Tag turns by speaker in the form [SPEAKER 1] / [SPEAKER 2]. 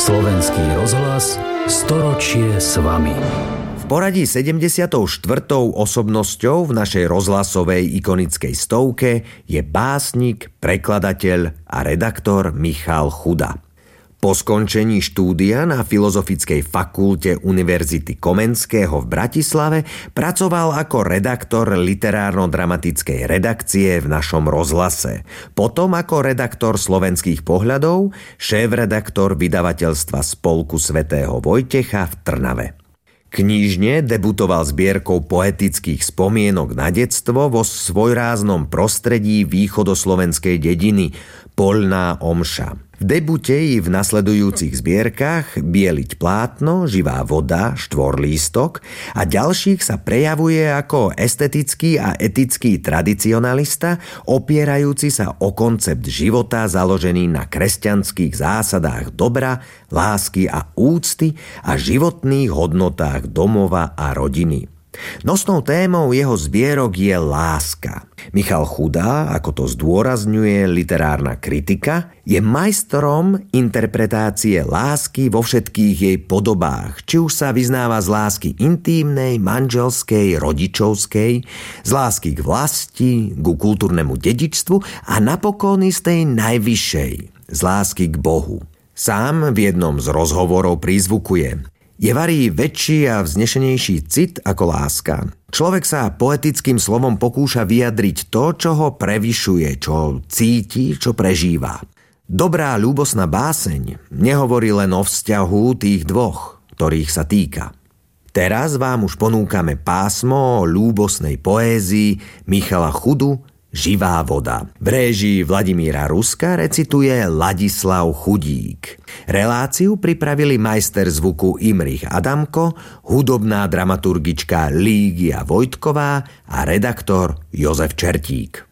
[SPEAKER 1] Slovenský rozhlas, storočie s vami.
[SPEAKER 2] V poradí 74. osobnosťou v našej rozhlasovej ikonickej stovke je básnik, prekladateľ a redaktor Michal Chuda. Po skončení štúdia na Filozofickej fakulte Univerzity Komenského v Bratislave pracoval ako redaktor literárno-dramatickej redakcie v našom rozhlase. Potom ako redaktor Slovenských pohľadov, šéfredaktor vydavateľstva Spolku svätého Vojtecha v Trnave. Knižne debutoval zbierkou poetických spomienok na detstvo vo svojráznom prostredí východoslovenskej dediny Poľná omša. V debute i v nasledujúcich zbierkach Bieliť plátno, Živá voda, Štvorlístok a ďalších sa prejavuje ako estetický a etický tradicionalista, opierajúci sa o koncept života založený na kresťanských zásadách dobra, lásky a úcty a životných hodnotách domova a rodiny. Nosnou témou jeho zbierok je láska. Michal Chuda, ako to zdôrazňuje literárna kritika, je majstrom interpretácie lásky vo všetkých jej podobách, či už sa vyznáva z lásky intímnej, manželskej, rodičovskej, z lásky k vlasti, ku kultúrnemu dedičstvu a napokon z tej najvyššej, z lásky k Bohu. Sám v jednom z rozhovorov prizvukuje: je varí väčší a vznešenejší cit ako láska. Človek sa poetickým slovom pokúša vyjadriť to, čo ho prevyšuje, čo cíti, čo prežíva. Dobrá ľúbosná báseň nehovorí len o vzťahu tých dvoch, ktorých sa týka. Teraz vám už ponúkame pásmo o ľúbosnej poézii Michala Chudu Živá voda. V réžii Vladimíra Ruska recituje Ladislav Chudík. Reláciu pripravili majster zvuku Imrich Adamko, hudobná dramaturgička Lígia Vojtková a redaktor Jozef Čertík.